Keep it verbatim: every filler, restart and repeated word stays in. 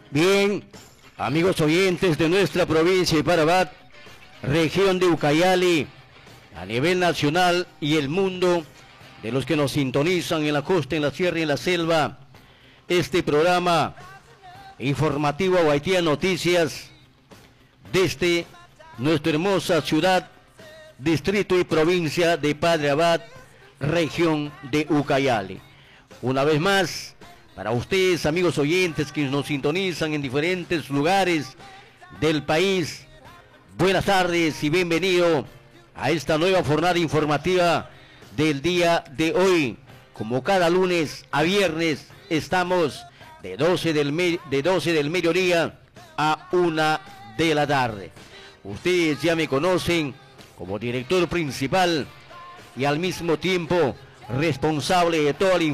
Bien, amigos oyentes de nuestra provincia de Parabat, región de Ucayali, a nivel nacional y el mundo, de los que nos sintonizan en la costa, en la sierra y en la selva, este programa informativo Guaitía Noticias, desde nuestra hermosa ciudad, distrito y provincia de Padre Abad, región de Ucayali. Una vez más, para ustedes, amigos oyentes que nos sintonizan en diferentes lugares del país, buenas tardes y bienvenido a esta nueva jornada informativa del día de hoy. Como cada lunes a viernes, estamos de doce del, de doce del mediodía a una de la tarde. Ustedes ya me conocen como director principal y al mismo tiempo responsable de toda la información